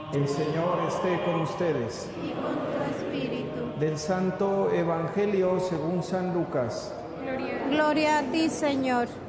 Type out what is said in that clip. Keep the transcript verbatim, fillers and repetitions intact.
El Señor esté con ustedes. Y con tu espíritu. Del Santo Evangelio según San Lucas. Gloria, Gloria a ti, Señor.